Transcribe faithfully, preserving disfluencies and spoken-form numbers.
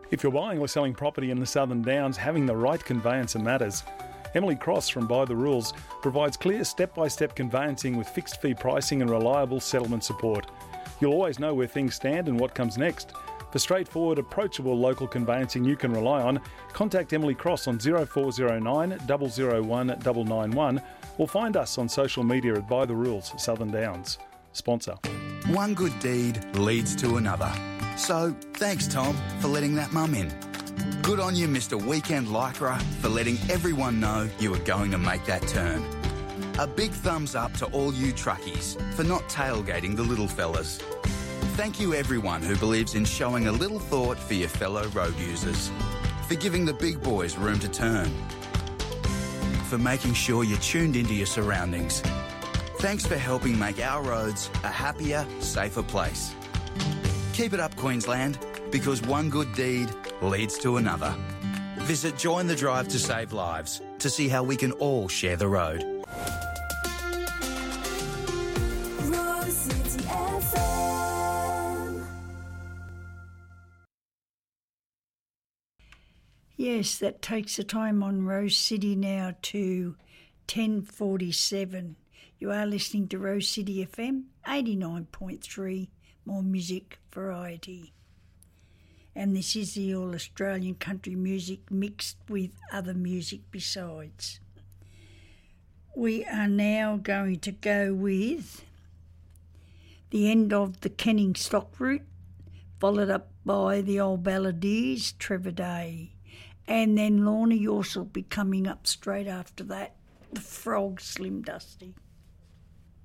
If you're buying or selling property in the Southern Downs, having the right conveyancer matters. Emily Cross from By the Rules provides clear step-by-step conveyancing with fixed fee pricing and reliable settlement support. You'll always know where things stand and what comes next. For straightforward, approachable local conveyancing you can rely on, contact Emily Cross on zero four zero nine, zero zero one, nine nine one or find us on social media at By the Rules Southern Downs. Sponsor. One good deed leads to another. So, thanks Tom for letting that mum in. Good on you, Mister Weekend Lycra, for letting everyone know you were going to make that turn. A big thumbs up to all you truckies for not tailgating the little fellas. Thank you everyone who believes in showing a little thought for your fellow road users, for giving the big boys room to turn, for making sure you're tuned into your surroundings. Thanks for helping make our roads a happier, safer place. Keep it up, Queensland, because one good deed leads to another. Visit Join the Drive to Save Lives to see how we can all share the road. Rose City F M. Yes, that takes the time on Rose City now to ten forty-seven. You are listening to Rose City F M eighty-nine point three, more music variety. And this is the All Australian country music mixed with other music besides. We are now going to go with the end of the Kenning Stock Route, followed up by the Old Balladeers, Trevor Day. And then Lorna Yorse will be coming up straight after that, the Frog, Slim Dusty.